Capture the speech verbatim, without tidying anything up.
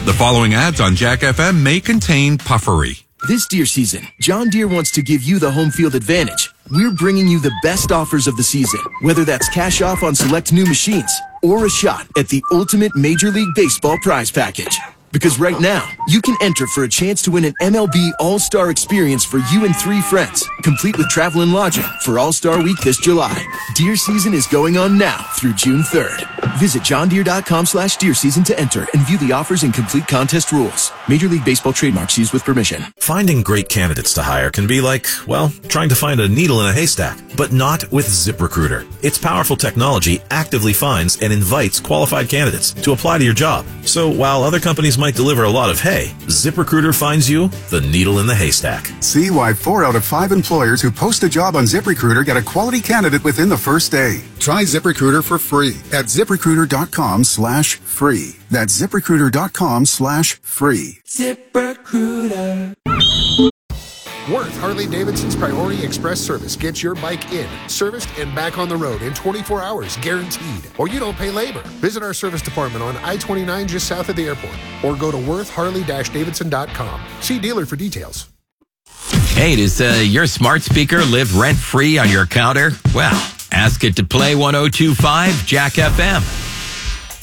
The following ads on Jack F M may contain puffery. This deer season, John Deere wants to give you the home field advantage. We're bringing you the best offers of the season, whether that's cash off on select new machines or a shot at the ultimate Major League Baseball prize package. Because right now, you can enter for a chance to win an M L B All-Star experience for you and three friends, complete with travel and lodging for All-Star Week this July. Deer season is going on now through June third. Visit johndeere.com slash deer season to enter and view the offers and complete contest rules. Major League Baseball trademarks used with permission. Finding great candidates to hire can be like, well, trying to find a needle in a haystack, but not with ZipRecruiter. Its powerful technology actively finds and invites qualified candidates to apply to your job. So while other companies might deliver a lot of hay, ZipRecruiter finds you the needle in the haystack. See why four out of five employers who post a job on ZipRecruiter get a quality candidate within the first day. Try ZipRecruiter for free at ZipRecruiter.com slash free. That's ZipRecruiter.com slash free. ZipRecruiter. Worth Harley-Davidson's Priority Express service gets your bike in, serviced, and back on the road in twenty-four hours, guaranteed. Or you don't pay labor. Visit our service department on I twenty-nine just south of the airport. Or go to worth harley davidson dot com. See dealer for details. Hey, does uh, your smart speaker live rent-free on your counter? Well, ask it to play one oh two point five Jack F M.